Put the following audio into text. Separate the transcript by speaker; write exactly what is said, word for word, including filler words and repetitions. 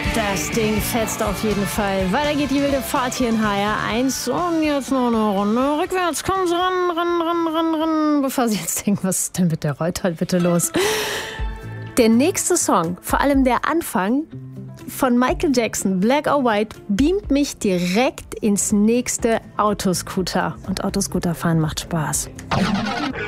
Speaker 1: Das Ding fetzt auf jeden Fall. Weiter geht die wilde Fahrt hier in H R eins. Und jetzt noch eine Runde rückwärts. Kommen Sie ran, ran, ran, ran, ran. Bevor Sie jetzt denken, was ist denn mit der Reuter bitte los? Der nächste Song, vor allem der Anfang von Michael Jackson, Black or White, beamt mich direkt ins nächste Autoscooter. Und Autoscooter fahren macht Spaß.